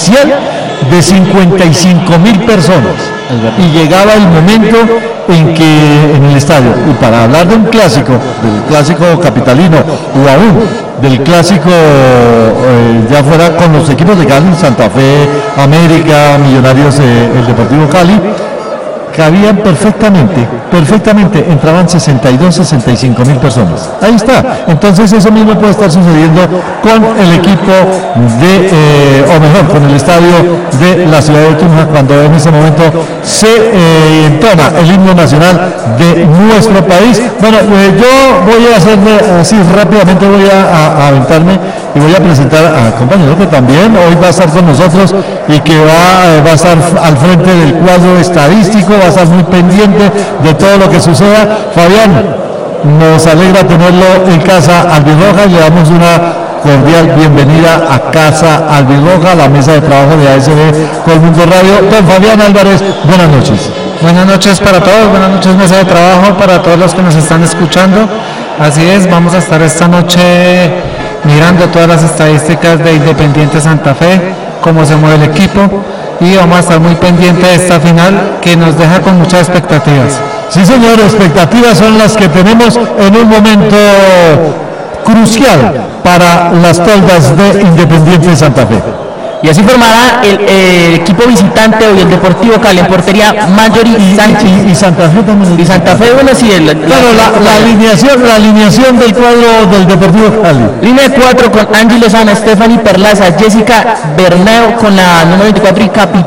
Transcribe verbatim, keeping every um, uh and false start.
oficial de cincuenta y cinco mil personas. Y llegaba el momento en que en el estadio, y para hablar de un clásico, del clásico capitalino, o aún del clásico eh, ya fuera con los equipos de Cali, Santa Fe, América, Millonarios, eh, el Deportivo Cali, cabían perfectamente, perfectamente, entraban sesenta y dos, sesenta y cinco mil personas. Ahí está. Entonces eso mismo puede estar sucediendo con el equipo de, eh, o mejor, con el estadio de la ciudad de Tunja, cuando en ese momento se eh, entona el himno nacional de nuestro país. Bueno, eh, yo voy a hacerle así rápidamente, voy a, a, a aventarme y voy a presentar al compañero que también hoy va a estar con nosotros y que va, va a estar al frente del cuadro estadístico, va a estar muy pendiente de todo lo que suceda. Fabián, nos alegra tenerlo en Casa Albirroja y le damos una cordial bienvenida a Casa Albirroja, la mesa de trabajo de A S B Colmundo Radio. Don Fabián Álvarez, buenas noches. Buenas noches para todos, buenas noches mesa de trabajo, para todos los que nos están escuchando. Así es, vamos a estar esta noche mirando todas las estadísticas de Independiente Santa Fe, cómo se mueve el equipo, y vamos a estar muy pendientes de esta final que nos deja con muchas expectativas. Sí, señor, expectativas son las que tenemos en un momento crucial para las toldas de Independiente Santa Fe. Y así formará el, el equipo visitante hoy el Deportivo Cali en portería Mayori Sánchez. Y, y, y Santa Fe también. Y Santa Fe, bueno, sí. El, claro, la, la, alineación, la alineación del cuadro del Deportivo Cali. Línea de cuatro con Angie Lozano, Stephanie Perlaza, Jessica Bernao con la número veinticuatro y Capi